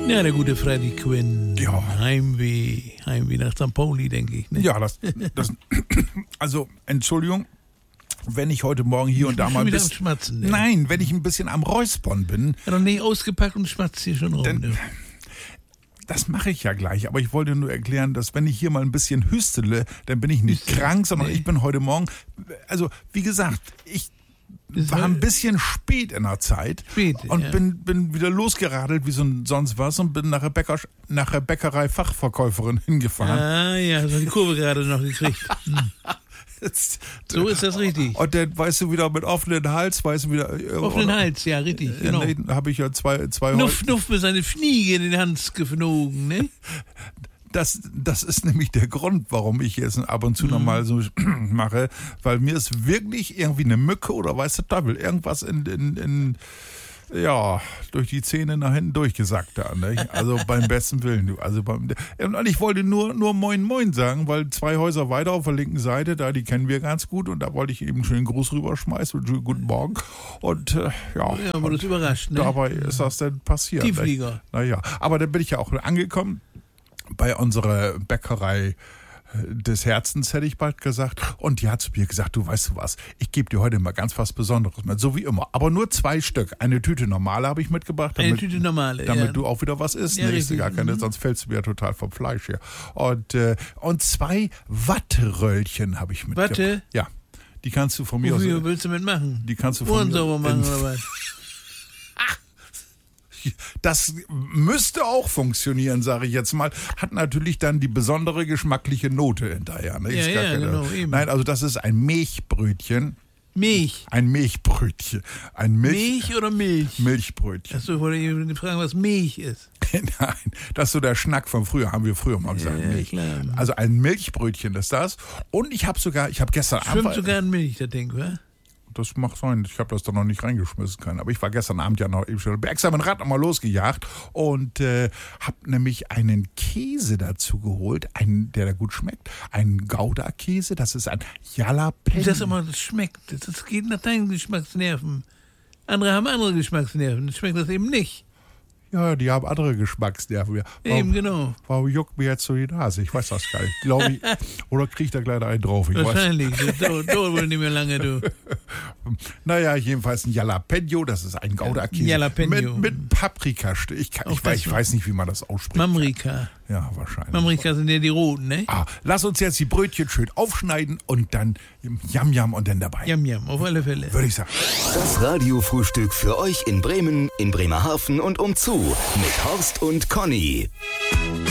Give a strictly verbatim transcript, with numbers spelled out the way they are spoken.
Ja, der gute Freddie Quinn. Ja. Heimweh. Heimweh nach Sankt Pauli, denke ich. Ne? Ja, das, das, also, Entschuldigung, wenn ich heute Morgen hier und da mal ein bisschen, Schmatzen, ne? nein, wenn ich ein bisschen am Räuspern bin, Ja, doch nicht ausgepackt und schmatzt hier schon rum. Denn- ne? das mache ich ja gleich, aber ich wollte nur erklären, dass wenn ich hier mal ein bisschen hüstele, dann bin ich nicht krank, sondern Nee. ich bin heute Morgen, also wie gesagt, ich Ist war halt- ein bisschen spät in der Zeit Spät, und ja. bin, bin wieder losgeradelt wie so ein sonst was und bin nach der, Bäcker, nach der Bäckerei-Fachverkäuferin hingefahren. Ah ja, so die Kurve gerade noch gekriegt. Hm. Jetzt- So ist das richtig. Und dann weißt du wieder mit offenen Hals, weißt du wieder. äh, Offenen oder- Hals, ja, richtig, Äh, genau. nee, habe ich ja zwei, zwei Nuff, Heu- Nuff bis eine Fliege in den Hans geflogen, ne? Das, das ist nämlich der Grund, warum ich jetzt ab und zu noch mal so mache, weil mir ist wirklich irgendwie eine Mücke oder weiß der Teufel, irgendwas in, in, in ja, durch die Zähne nach hinten durchgesackt da, ne? Also beim besten Willen, du. Also beim, und ich wollte nur, nur Moin Moin sagen, weil zwei Häuser weiter auf der linken Seite, da, die kennen wir ganz gut und da wollte ich eben einen schönen Gruß rüberschmeißen und schönen guten Morgen und äh, ja. Ja, aber das überrascht, ne? Dabei ist das denn passiert. Die Flieger. Naja, aber dann bin ich ja auch angekommen bei unserer Bäckerei des Herzens, hätte ich bald gesagt. Und die hat zu mir gesagt, du weißt du was, ich gebe dir heute mal ganz was Besonderes mit, so wie immer. Aber nur zwei Stück. Eine Tüte normale habe ich mitgebracht. Eine Damit, Tüte normale, damit ja. du auch wieder was isst. Ja, Nächste richtig. gar keine, sonst fällst du mir ja total vom Fleisch hier. Und, äh, und zwei Watteröllchen habe ich mitgebracht. Watte? Ja. Die kannst du von mir aus. Wofür willst du mitmachen? Die kannst du von Ohren mir sauber machen in- oder was? Das müsste auch funktionieren, sage ich jetzt mal. Hat natürlich dann die besondere geschmackliche Note hinterher. Ne? Ja, Ist gar ja, keine- genau, eben. Nein, also das ist ein Milchbrötchen. Milch. Ein Milchbrötchen. Ein Milch, Milch oder Milch? Milchbrötchen. Achso, ich wollte eben fragen, was Milch ist. Nein, das ist so der Schnack von früher, haben wir früher mal gesagt. Ja, Milch. klar. Also ein Milchbrötchen ist das. Und ich habe sogar, ich habe gestern Schwimmt Abend... sogar in Milch, das Ding, wa? Das mag sein, ich habe das da noch nicht reingeschmissen können. Aber ich war gestern Abend ja noch eben schon extra mit dem Rad nochmal losgejagt und äh, habe nämlich einen Käse dazu geholt, einen, der da gut schmeckt. Einen Gouda-Käse, das ist ein Jalapeno. Das immer, das schmeckt. Das, das geht nach deinen Geschmacksnerven. Andere haben andere Geschmacksnerven. Das schmeckt das eben nicht. Ja, die haben andere Geschmacksnerven. Ja. Eben, genau. Warum juckt mir jetzt so die Nase? Ich weiß das gar nicht. Glaube ich. Oder kriegt da gleich einen drauf? Ich weiß. Wahrscheinlich. Das dauert, dauert wohl nicht mehr lange, du. Naja, jedenfalls ein Jalapeno, das ist ein Gouda-Käse. Jalapeno. Mit, mit Paprikastück. Ich, kann- ich, Auch weiß, das ich noch. weiß nicht, wie man das ausspricht. Mamrika. Ja, wahrscheinlich. Mamrika sind ja die roten, ne? Ah, lass uns jetzt die Brötchen schön aufschneiden und dann Yam Yam und dann dabei. Jam, jam, auf alle Fälle. Würde ich sagen. Das Radiofrühstück für euch in Bremen, in Bremerhaven und umzu mit Horst und Conny.